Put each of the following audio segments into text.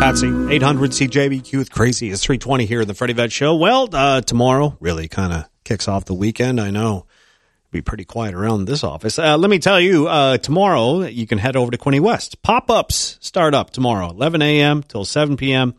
Patsy. 800 CJBQ with Crazy. It's 3:20 here in the Freddie Vet Show. Well, tomorrow really kind of kicks off the weekend. I know. Be pretty quiet around this office. Let me tell you, tomorrow you can head over to Quinte West. Pop-ups start up tomorrow, 11 a.m. till 7 p.m.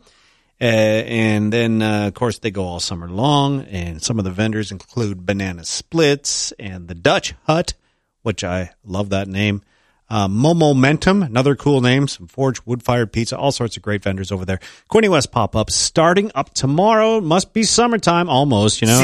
And then, of course, they go all summer long. And some of the vendors include Banana Splits and the Dutch Hut, which I love that name. Momentum, another cool name, some Forge wood-fired pizza, all sorts of great vendors over there. Quinte West pop-up starting up tomorrow. Must be summertime almost, you know.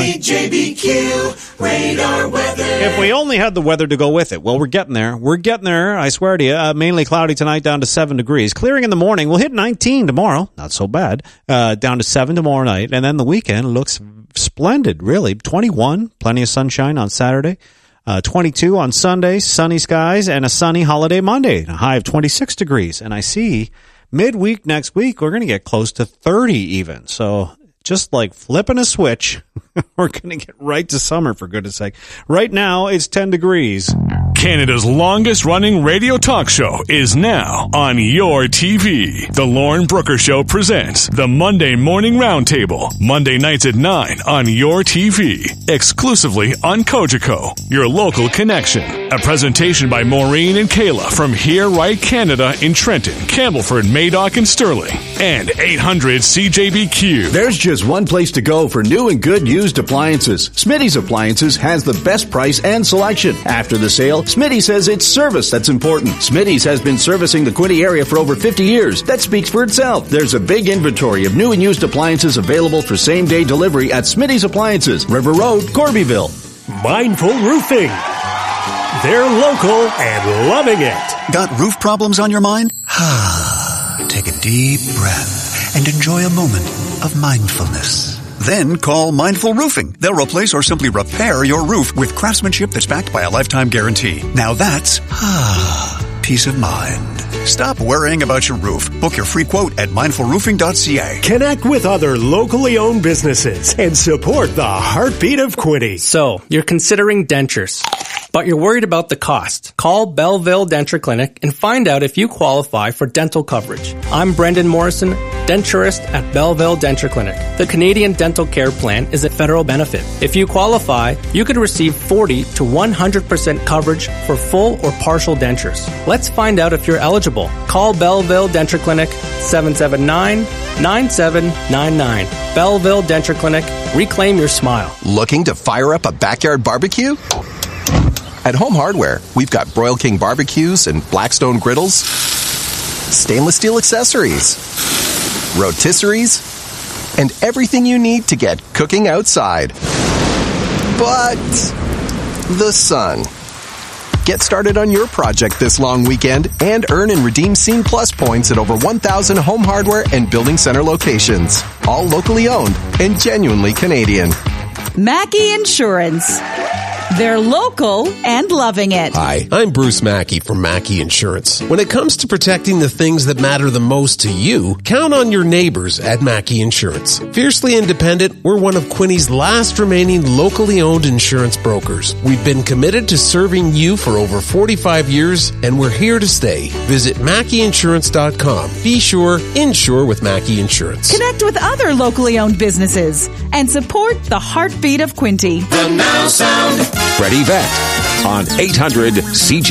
CJBQ radar weather. If we only had the weather to go with it. Well, we're getting there. We're getting there, I swear to you. Mainly cloudy tonight, down to 7 degrees. Clearing in the morning. We'll hit 19 tomorrow. Not so bad. Down to 7 tomorrow night. And then the weekend looks splendid, really. 21, plenty of sunshine on Saturday. 22 on Sunday, sunny skies, and a sunny holiday Monday, a high of 26 degrees. And I see midweek next week, we're going to get close to 30 even. So just like flipping a switch, we're going to get right to summer, for goodness sake. Right now, it's 10 degrees. Canada's longest-running radio talk show is now on your TV. The Lauren Brooker Show presents the Monday Morning Roundtable, Monday nights at 9 on your TV, exclusively on Cogeco, your local connection. A presentation by Maureen and Kayla from Here Right Canada in Trenton, Campbellford, Madoc, and Sterling, and 800 CJBQ. There's just one place to go for new and good used appliances. Smitty's Appliances has the best price and selection. After the sale, Smitty says it's service that's important. Smitty's has been servicing the Quinte area for over 50 years. That speaks for itself. There's a big inventory of new and used appliances available for same-day delivery at Smitty's Appliances, River Road, Corbyville. Mindful Roofing. They're local and loving it. Got roof problems on your mind? Take a deep breath and enjoy a moment of mindfulness. Then call Mindful Roofing. They'll replace or simply repair your roof with craftsmanship that's backed by a lifetime guarantee. Now that's peace of mind. Stop worrying about your roof. Book your free quote at mindfulroofing.ca. Connect with other locally owned businesses and support the heartbeat of Quinte. So, you're considering dentures, but you're worried about the cost. Call Belleville Denture Clinic and find out if you qualify for dental coverage. I'm Brendan Morrison, denturist at Belleville Denture Clinic. The Canadian Dental Care Plan is a federal benefit. If you qualify, you could receive 40 to 100% coverage for full or partial dentures. Let's find out if you're eligible. Call Belleville Denture Clinic 779-9799. Belleville Denture Clinic. Reclaim your smile. Looking to fire up a backyard barbecue? At Home Hardware, we've got Broil King barbecues and Blackstone griddles, stainless steel accessories, rotisseries, and everything you need to get cooking outside. But the sun. Get started on your project this long weekend and earn and redeem Scene Plus points at over 1,000 Home Hardware and Building Center locations. All locally owned and genuinely Canadian. Mackey Insurance. They're local and loving it. Hi, I'm Bruce Mackey from Mackey Insurance. When it comes to protecting the things that matter the most to you, count on your neighbors at Mackey Insurance. Fiercely independent, we're one of Quinte's last remaining locally owned insurance brokers. We've been committed to serving you for over 45 years, and we're here to stay. Visit MackeyInsurance.com. Be sure, insure with Mackey Insurance. Connect with other locally owned businesses and support the heartbeat of Quinte. The Now Sound. Freddie Vet on 800 CJ.